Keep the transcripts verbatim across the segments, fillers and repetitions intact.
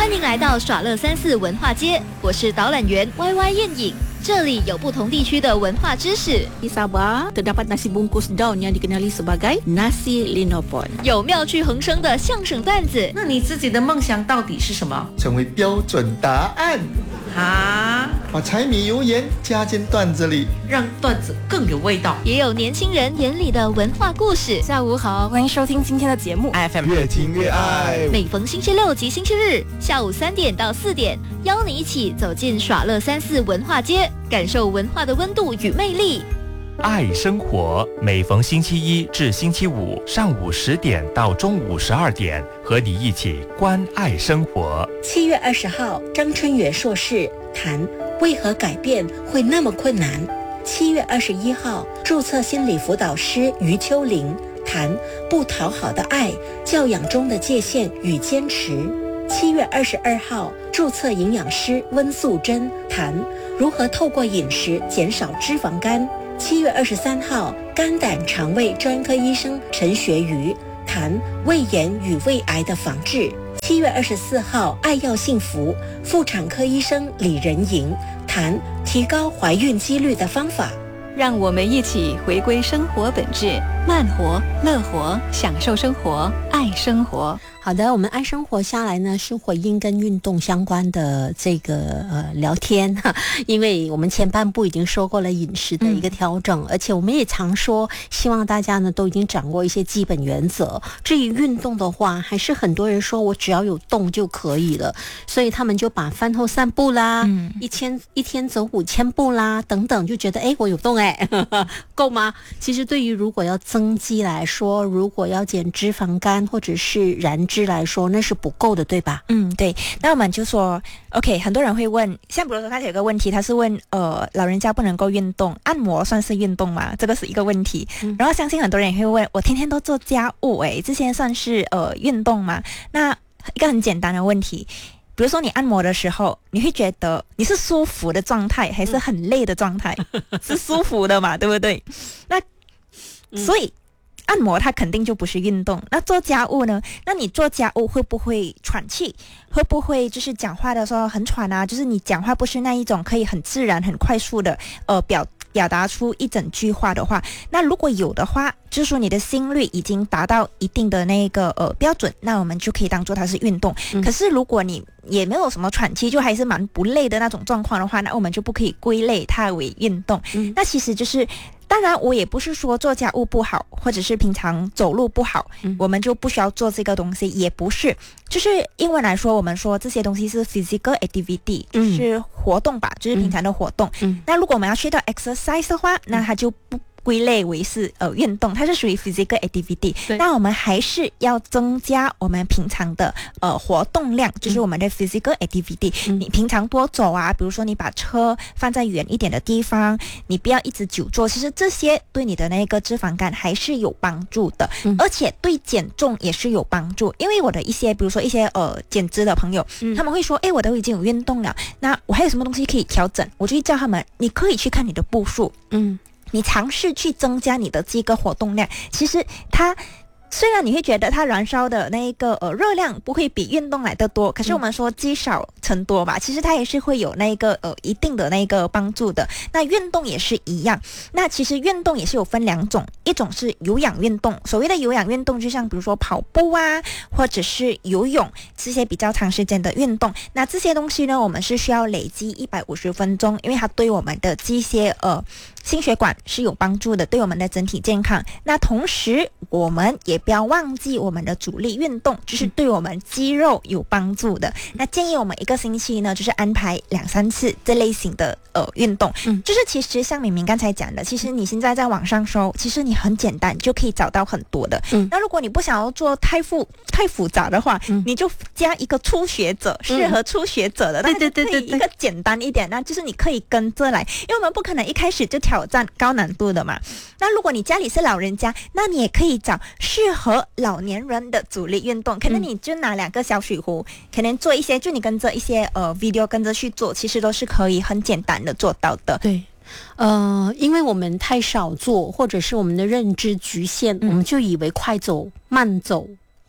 欢迎来到耍乐三四文化街，我是导览员 Y Y 燕影。这里有不同地区的文化知识。 Di Sabah terdapat nasi bungkus daun yang dikenali sebagai nasi linopon。 有妙趣横生的相声段子。 那你自己的梦想到底是什么？ 成为标准答案。 啊！ 把柴米油盐加进段子里， 让段子更有味道。 也有年轻人眼里的文化故事。 下午好，欢迎收听今天的节目 F M 越听越爱。 每逢星期六及星期日下午三点到四点，邀你一起走进耍乐三四文化街，感受文化的温度与魅力。 爱生活，每逢星期一至星期五上午十点到中午十二点，和你一起关爱生活。 七月二十号，张春远硕士谈为何改变会那么困难。七月二十一号，注册心理辅导师余秋玲谈不讨好的爱，教养中的界限与坚持。七月二十二号，注册营养师温素珍谈如何透过饮食减少脂肪肝。七月二十三号，肝胆肠胃专科医生陈学瑜谈胃炎与胃癌的防治。七月二十四号，爱要幸福妇产科医生李仁莹谈提高怀孕几率的方法。 让我们一起回归生活本质，慢活、乐活，享受生活，爱生活。 好的，我们爱生活下来呢，是回应跟运动相关的这个呃聊天哈，因为我们前半部已经说过了饮食的一个调整，嗯、而且我们也常说，希望大家呢都已经掌握一些基本原则。至于运动的话，还是很多人说我只要有动就可以了，所以他们就把饭后散步啦，嗯、一千一天走五千步啦等等，就觉得哎我有动哎，够吗？其实对于如果要增肌来说，如果要减脂肪肝或者是燃脂来说，那是不够的，对吧？ 嗯，对。那我们就说 ，OK， 很多人会问，像比如说他有个问题，他是问，呃，老人家不能够运动，按摩算是运动吗？这个是一个问题。嗯、然后相信很多人也会问，我天天都做家务，诶，这些算是呃运动吗？那一个很简单的问题。比如说你按摩的时候，你会觉得你是舒服的状态，还是很累的状态？是舒服的嘛，对不对？那所以。按摩它肯定就不是运动。那做家务呢？那你做家务会不会喘气？会不会就是讲话的时候很喘啊？就是你讲话不是那一种可以很自然、很快速的呃表表达出一整句话的话，那如果有的话，就是说你的心率已经达到一定的那个呃标准，那我们就可以当做它是运动。嗯、可是如果你也没有什么喘气，就还是蛮不累的那种状况的话，那我们就不可以归类它为运动。嗯、那其实就是。当然我也不是说做家务不好，或者是平常走路不好、嗯、我们就不需要做这个东西，也不是，就是英文来说我们说这些东西是 physical activity、嗯、就是活动吧，就是平常的活动、嗯、那如果我们要去到 exercise 的话、嗯、那它就不归类为是呃运动，它是属于 physical activity。那我们还是要增加我们平常的呃活动量，就是我们的 physical activity、嗯。你平常多走啊，比如说你把车放在远一点的地方，你不要一直久坐，其实这些对你的那个脂肪肝还是有帮助的，嗯、而且对减重也是有帮助。因为我的一些比如说一些呃减脂的朋友，嗯、他们会说，哎，我都已经有运动了，那我还有什么东西可以调整？我就会叫他们，你可以去看你的步数，嗯。你尝试去增加你的这个活动量，其实它虽然你会觉得它燃烧的那个呃热量不会比运动来的多，可是我们说积少成多吧，其实它也是会有那个呃一定的那个帮助的。那运动也是一样，那其实运动也是有分两种，一种是有氧运动，所谓的有氧运动就像比如说跑步啊，或者是游泳这些比较长时间的运动。那这些东西呢，我们是需要累积一百五十分钟，因为它对我们的这些呃心血管是有帮助的，对我们的整体健康。那同时我们也不要忘记我们的主力运动，就是对我们肌肉有帮助的。那建议我们一个星期呢，就是安排两三次这类型的呃运动。嗯，就是其实像明明刚才讲的，其实你现在在网上搜，其实你很简单就可以找到很多的。嗯，那如果你不想要做太复太复杂的话，嗯、你就加一个初学者，适合初学者的，嗯、那就可以一个简单一点，那就是你可以跟着来，因为我们不可能一开始就挑战高难度的嘛。那如果你家里是老人家，那你也可以找适合老年人的阻力运动，可能你就拿两个小水壶，嗯、可能做一些，就你跟着一些呃 video 跟着去做，其实都是可以很简单的做到的。 对。呃，因为我们太少做，或者是我们的认知局限，嗯、我们就以为快走、慢走、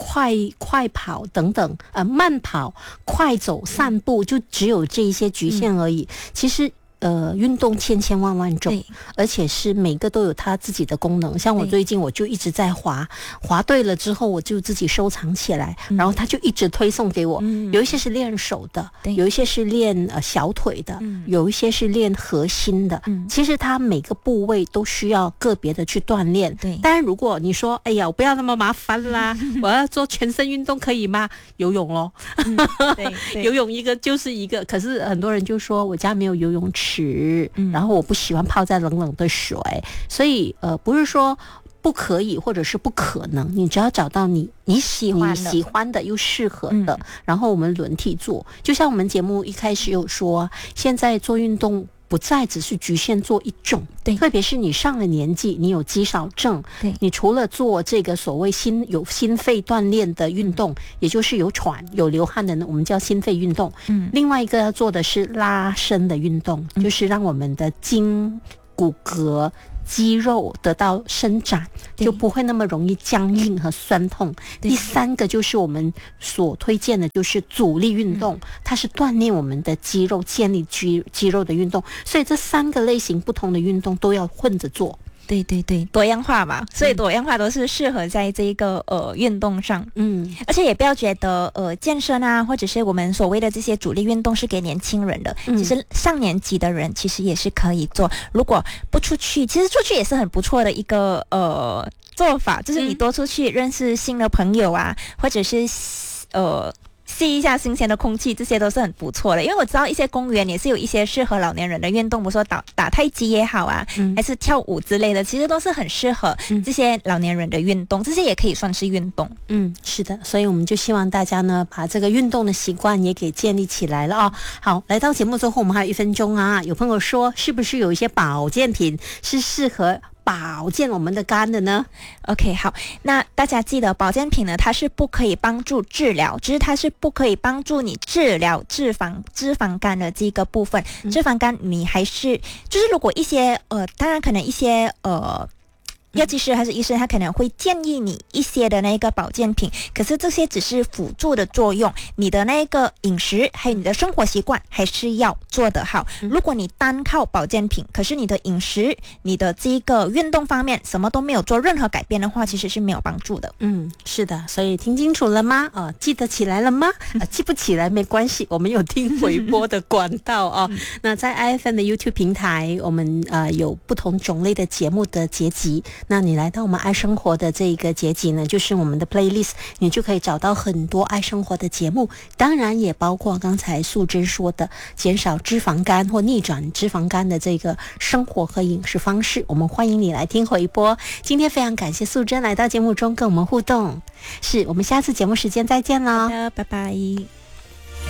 快快跑等等，呃，慢跑、快走、散步，就只有这一些局限而已。嗯、其实。呃，运动千千万万种，而且是每个都有它自己的功能。像我最近我就一直在滑，滑对了之后我就自己收藏起来，嗯、然后它就一直推送给我。嗯、有一些是练手的，有一些是练呃小腿的，嗯、有一些是练核心的。嗯、其实它每个部位都需要个别的去锻炼。对，当然如果你说，哎呀，我不要那么麻烦啦，我要做全身运动可以吗？游泳咯，嗯、对对游泳一个就是一个。可是很多人就说我家没有游泳池。嗯、然后我不喜欢泡在冷冷的水，所以呃不是说不可以或者是不可能，你只要找到你你喜欢的、喜欢的又适合的，嗯、然后我们轮替做。就像我们节目一开始有说，现在做运动不再只是局限做一种，对，特别是你上了年纪，你有肌少症，对，你除了做这个所谓心有心肺锻炼的运动，嗯、也就是有喘有流汗的，我们叫心肺运动。嗯，另外一个要做的是拉伸的运动，嗯、就是让我们的筋骨骼。肌肉得到伸展，就不会那么容易僵硬和酸痛。第三个就是我们所推荐的，就是阻力运动，嗯、它是锻炼我们的肌肉、建立肌肌肉的运动。所以这三个类型不同的运动都要混着做。 对对对，多样化嘛，所以多样化都是适合在这个呃运动上，嗯，而且也不要觉得呃健身啊，或者是我们所谓的这些主力运动是给年轻人的，嗯、其实上年纪的人其实也是可以做。如果不出去，其实出去也是很不错的一个呃做法，就是你多出去认识新的朋友啊，或者是呃。吸一下新鲜的空气，这些都是很不错的。因为我知道一些公园也是有一些适合老年人的运动，比如说打打太极也好啊，嗯、还是跳舞之类的，其实都是很适合这些老年人的运动，嗯、这些也可以算是运动。 嗯，是的，所以我们就希望大家呢，把这个运动的习惯也给建立起来了啊、哦。好，来到节目最后，我们还有一分钟啊。有朋友说，是不是有一些保健品是适合保健我们的肝的呢？ OK， 好，那大家记得保健品呢，它是不可以帮助治疗，只是它是不可以帮助你治疗脂肪脂肪肝的这个部分。嗯、脂肪肝你还是就是如果一些呃，当然可能一些呃。药剂师还是医生，他可能会建议你一些的那个保健品，可是这些只是辅助的作用，你的那个饮食还有你的生活习惯还是要做得好。如果你单靠保健品，可是你的饮食、你的这个运动方面什么都没有做任何改变的话，其实是没有帮助的。 嗯，是的，所以听清楚了吗？呃，记得起来了吗？呃、记不起来没关系，我们有听回播的管道啊、哦。那在 I F M 的 YouTube 平台，我们呃有不同种类的节目的节集。那你来到我们爱生活的这个节集呢，就是我们的 playlist， 你就可以找到很多爱生活的节目，当然也包括刚才素贞说的减少脂肪肝或逆转脂肪肝的这个生活和饮食方式。我们欢迎你来听回播。今天非常感谢素贞来到节目中跟我们互动，是我们下次节目时间再见了， 好的，拜拜。